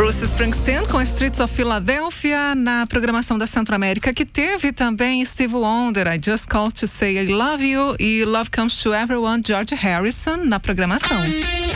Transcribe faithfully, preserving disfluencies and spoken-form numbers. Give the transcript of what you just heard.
Bruce Springsteen com Streets of Philadelphia na programação da Centro-América, que teve também Steve Wonder, I Just Called to Say I Love You, e Love Comes to Everyone, George Harrison, na programação.